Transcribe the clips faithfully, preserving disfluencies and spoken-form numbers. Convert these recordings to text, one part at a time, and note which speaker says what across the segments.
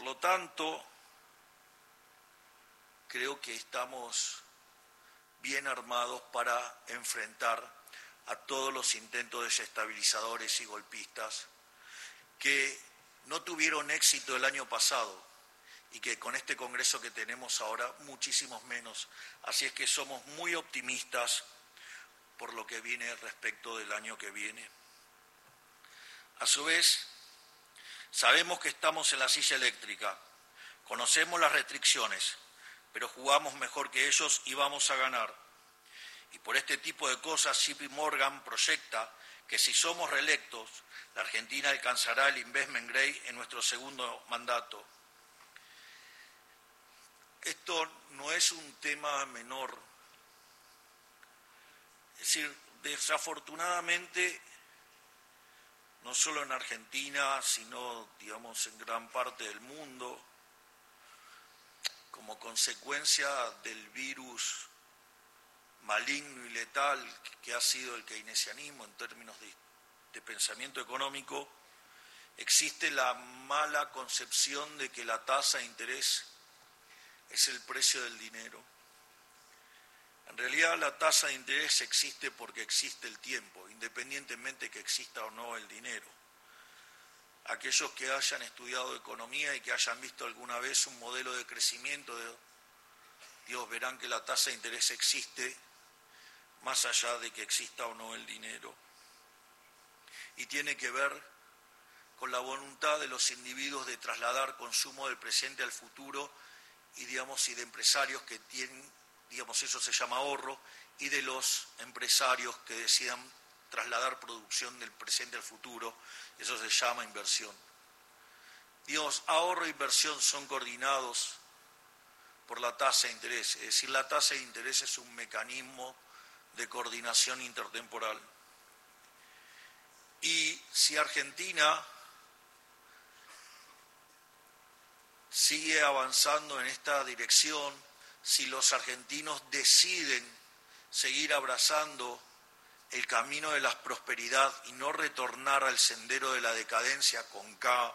Speaker 1: lo tanto, creo que estamos bien armados para enfrentar a todos los intentos desestabilizadores y golpistas que no tuvieron éxito el año pasado y que con este Congreso que tenemos ahora muchísimos menos. Así es que somos muy optimistas por lo que viene respecto del año que viene. A su vez, sabemos que estamos en la silla eléctrica, conocemos las restricciones, pero jugamos mejor que ellos y vamos a ganar. Y por este tipo de cosas, J P Morgan proyecta que si somos reelectos, la Argentina alcanzará el investment grade en nuestro segundo mandato. Esto no es un tema menor. Es decir, desafortunadamente, no solo en Argentina, sino, digamos, en gran parte del mundo, como consecuencia del virus maligno y letal que ha sido el keynesianismo en términos de, de pensamiento económico, existe la mala concepción de que la tasa de interés es el precio del dinero. En realidad la tasa de interés existe porque existe el tiempo, independientemente que exista o no el dinero. Aquellos que hayan estudiado economía y que hayan visto alguna vez un modelo de crecimiento, de, Dios, verán que la tasa de interés existe más allá de que exista o no el dinero. Y tiene que ver con la voluntad de los individuos de trasladar consumo del presente al futuro y, digamos, y de empresarios que tienen, digamos, eso se llama ahorro, y de los empresarios que decidan trasladar producción del presente al futuro, eso se llama inversión. Digamos, ahorro e inversión son coordinados por la tasa de interés, es decir, la tasa de interés es un mecanismo de coordinación intertemporal. Y si Argentina sigue avanzando en esta dirección, si los argentinos deciden seguir abrazando el camino de la prosperidad y no retornar al sendero de la decadencia con K,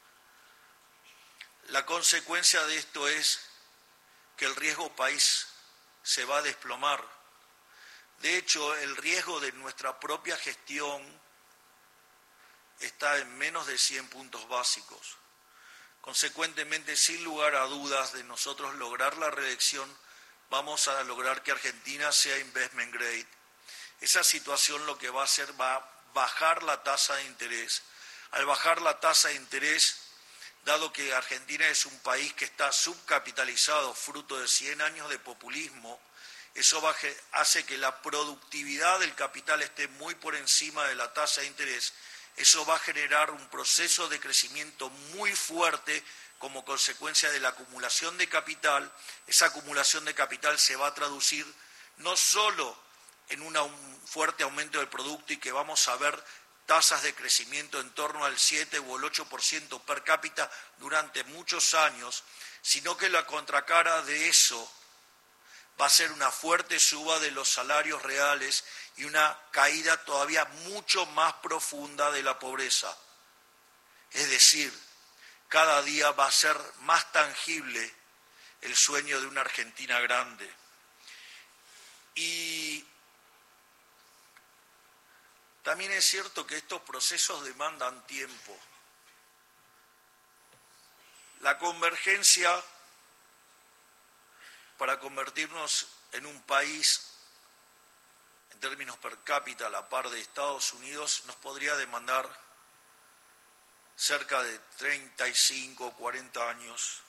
Speaker 1: la consecuencia de esto es que el riesgo país se va a desplomar. De hecho, el riesgo de nuestra propia gestión está en menos de cien puntos básicos. Consecuentemente, sin lugar a dudas, de nosotros lograr la reelección, vamos a lograr que Argentina sea investment grade. Esa situación lo que va a hacer va a bajar la tasa de interés. Al bajar la tasa de interés, dado que Argentina es un país que está subcapitalizado, fruto de cien años de populismo, eso hace que la productividad del capital esté muy por encima de la tasa de interés. Eso va a generar un proceso de crecimiento muy fuerte como consecuencia de la acumulación de capital. Esa acumulación de capital se va a traducir no solo en una, un fuerte aumento del producto y que vamos a ver tasas de crecimiento en torno al siete o el ocho por ciento per cápita durante muchos años, sino que la contracara de eso va a ser una fuerte suba de los salarios reales y una caída todavía mucho más profunda de la pobreza. Es decir, cada día va a ser más tangible el sueño de una Argentina grande. Y también es cierto que estos procesos demandan tiempo. La convergencia para convertirnos en un país en términos per cápita a la par de Estados Unidos nos podría demandar cerca de treinta y cinco o cuarenta años.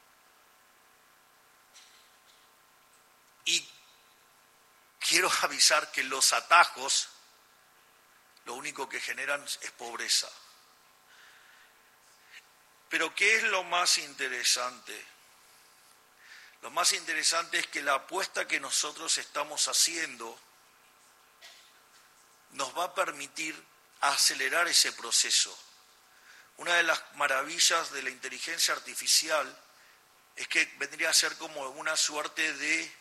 Speaker 1: Y quiero avisar que los atajos lo único que generan es pobreza. Pero ¿qué es lo más interesante? Lo más interesante es que la apuesta que nosotros estamos haciendo nos va a permitir acelerar ese proceso. Una de las maravillas de la inteligencia artificial es que vendría a ser como una suerte de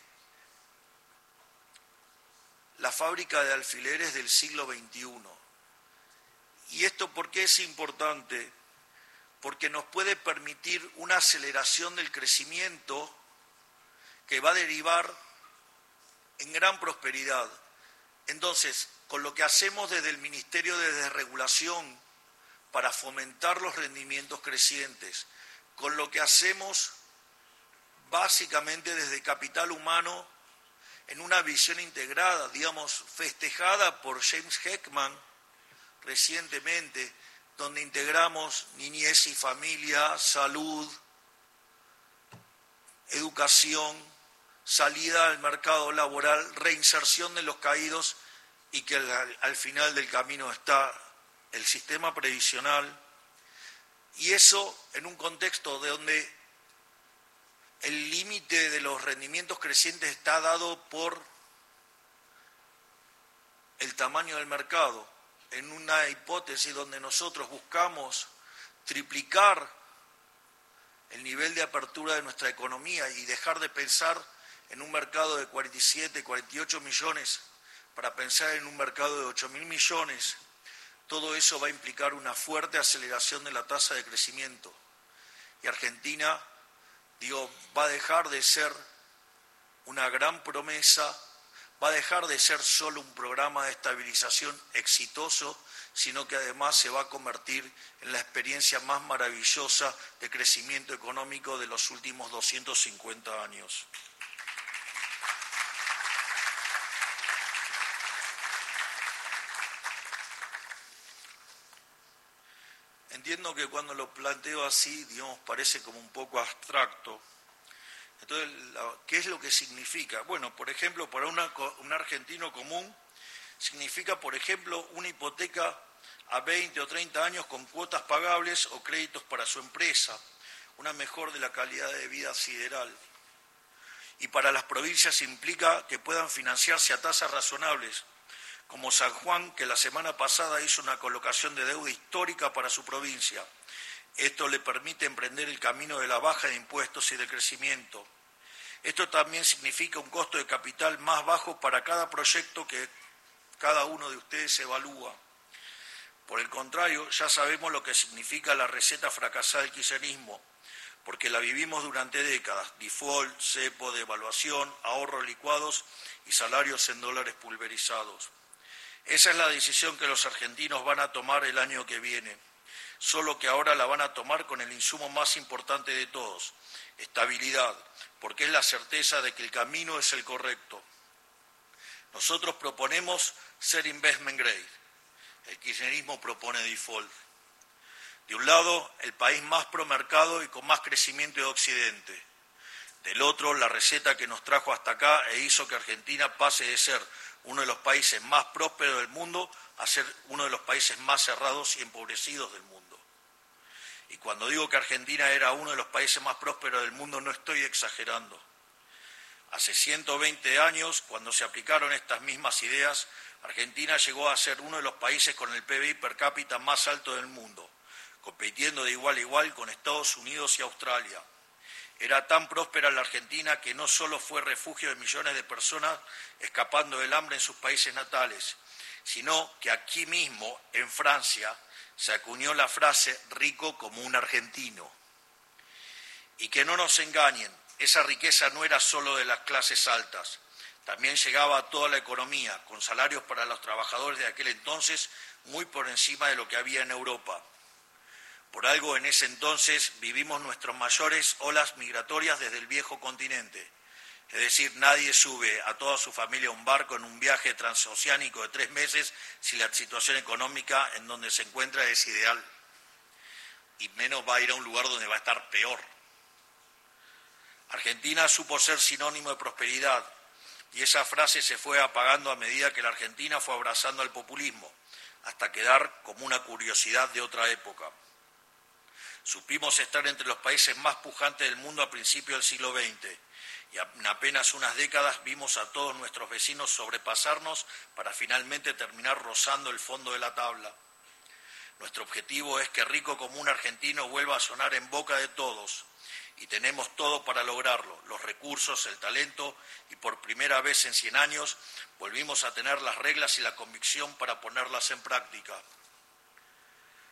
Speaker 1: la fábrica de alfileres del siglo veintiuno. ¿Y esto por qué es importante? porque nos puede permitir una aceleración del crecimiento que va a derivar en gran prosperidad. Entonces, con lo que hacemos desde el Ministerio de Desregulación para fomentar los rendimientos crecientes, con lo que hacemos básicamente desde Capital Humano en una visión integrada, digamos, festejada por James Heckman recientemente, donde integramos niñez y familia, salud, educación, salida al mercado laboral, reinserción de los caídos y que al, al final del camino está el sistema previsional. Y eso en un contexto de donde el límite de los rendimientos crecientes está dado por el tamaño del mercado, en una hipótesis donde nosotros buscamos triplicar el nivel de apertura de nuestra economía y dejar de pensar en un mercado de cuarenta y siete, cuarenta y ocho millones para pensar en un mercado de ocho mil millones, todo eso va a implicar una fuerte aceleración de la tasa de crecimiento. Y Argentina, digo, va a dejar de ser una gran promesa, va a dejar de ser solo un programa de estabilización exitoso, sino que además se va a convertir en la experiencia más maravillosa de crecimiento económico de los últimos doscientos cincuenta años. Entiendo que cuando lo planteo así, digamos, parece como un poco abstracto. Entonces, ¿qué es lo que significa? Bueno, por ejemplo, para una, un argentino común, significa, por ejemplo, una hipoteca a veinte o treinta años con cuotas pagables o créditos para su empresa, una mejora de la calidad de vida sideral. Y para las provincias implica que puedan financiarse a tasas razonables, como San Juan, que la semana pasada hizo una colocación de deuda histórica para su provincia. Esto le permite emprender el camino de la baja de impuestos y del crecimiento. Esto también significa un costo de capital más bajo para cada proyecto que cada uno de ustedes evalúa. Por el contrario, ya sabemos lo que significa la receta fracasada del kirchnerismo, porque la vivimos durante décadas: default, cepo, devaluación, ahorros licuados y salarios en dólares pulverizados. Esa es la decisión que los argentinos van a tomar el año que viene, solo que ahora la van a tomar con el insumo más importante de todos, estabilidad, porque es la certeza de que el camino es el correcto. Nosotros proponemos ser investment grade, el kirchnerismo propone default. De un lado, el país más promercado y con más crecimiento de Occidente. Del otro, la receta que nos trajo hasta acá e hizo que Argentina pase de ser uno de los países más prósperos del mundo a ser uno de los países más cerrados y empobrecidos del mundo. Y cuando digo que Argentina era uno de los países más prósperos del mundo, no estoy exagerando. Hace ciento veinte años, cuando se aplicaron estas mismas ideas, Argentina llegó a ser uno de los países con el P B I per cápita más alto del mundo, compitiendo de igual a igual con Estados Unidos y Australia. Era tan próspera la Argentina que no solo fue refugio de millones de personas escapando del hambre en sus países natales, sino que aquí mismo, en Francia, se acuñó la frase rico como un argentino. Y que no nos engañen, esa riqueza no era solo de las clases altas, también llegaba a toda la economía, con salarios para los trabajadores de aquel entonces muy por encima de lo que había en Europa. Por algo en ese entonces vivimos nuestras mayores olas migratorias desde el viejo continente. Es decir, nadie sube a toda su familia a un barco en un viaje transoceánico de tres meses si la situación económica en donde se encuentra es ideal. Y menos va a ir a un lugar donde va a estar peor. Argentina supo ser sinónimo de prosperidad y esa frase se fue apagando a medida que la Argentina fue abrazando al populismo, hasta quedar como una curiosidad de otra época. Supimos estar entre los países más pujantes del mundo a principios del siglo veinte y en apenas unas décadas vimos a todos nuestros vecinos sobrepasarnos para finalmente terminar rozando el fondo de la tabla. Nuestro objetivo es que rico como un argentino vuelva a sonar en boca de todos y tenemos todo para lograrlo, los recursos, el talento y por primera vez en cien años volvimos a tener las reglas y la convicción para ponerlas en práctica.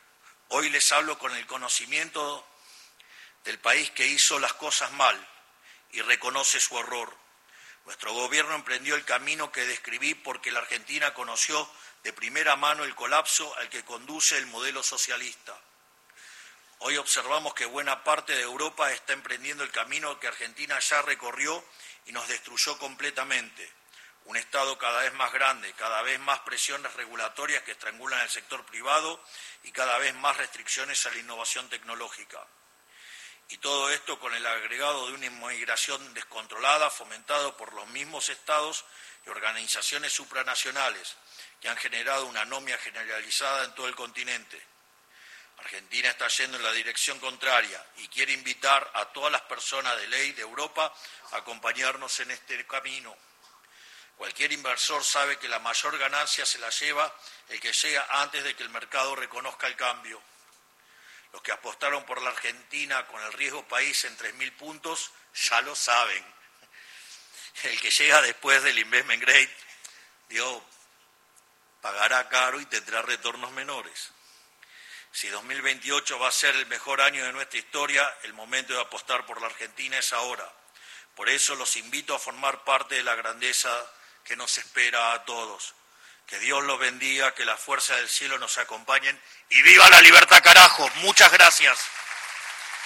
Speaker 1: Hoy les hablo con el conocimiento del país que hizo las cosas mal y reconoce su error. Nuestro gobierno emprendió el camino que describí porque la Argentina conoció de primera mano el colapso al que conduce el modelo socialista. Hoy observamos que buena parte de Europa está emprendiendo el camino que Argentina ya recorrió y nos destruyó completamente. Un Estado cada vez más grande, cada vez más presiones regulatorias que estrangulan al sector privado y cada vez más restricciones a la innovación tecnológica. Y todo esto con el agregado de una inmigración descontrolada fomentado por los mismos estados y organizaciones supranacionales que han generado una anomia generalizada en todo el continente. Argentina está yendo en la dirección contraria y quiere invitar a todas las personas de ley de Europa a acompañarnos en este camino. Cualquier inversor sabe que la mayor ganancia se la lleva el que llega antes de que el mercado reconozca el cambio. Los que apostaron por la Argentina con el riesgo país en tres mil puntos ya lo saben. El que llega después del investment grade, digo, pagará caro y tendrá retornos menores. Si dos mil veintiocho va a ser el mejor año de nuestra historia, el momento de apostar por la Argentina es ahora. Por eso los invito a formar parte de la grandeza que nos espera a todos. Que Dios los bendiga, que las fuerzas del cielo nos acompañen y ¡viva la libertad, carajo! Muchas gracias.